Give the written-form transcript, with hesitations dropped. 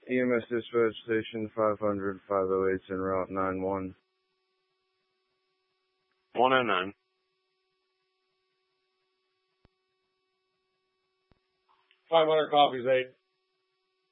EMS dispatch station 500 508 en route 91. 109. 500 copies 8.